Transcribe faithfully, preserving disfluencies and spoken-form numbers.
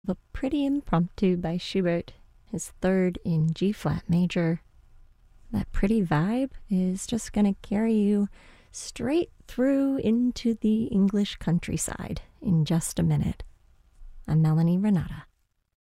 A pretty impromptu by Schubert, his third in G flat major. That pretty vibe is just going to carry you straight through into the English countryside in just a minute. I'm Melanie Renata.